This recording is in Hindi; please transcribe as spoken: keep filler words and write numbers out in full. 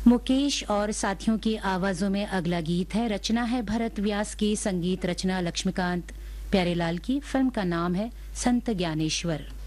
मुकेश और साथियों की आवाजों में अगला गीत है। रचना है भरत व्यास की, संगीत रचना लक्ष्मीकांत प्यारेलाल की। फिल्म का नाम है संत ज्ञानेश्वर।